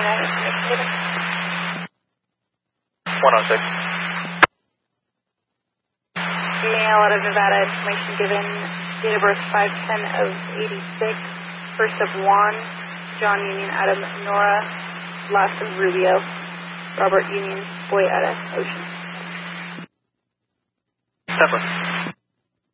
information given. 106. Mail out of Nevada, information given. Date of birth 5/10 of 86. First of Juan, John Union, Adam, Nora, last of Rubio, Robert Union, boy out of Ocean. September.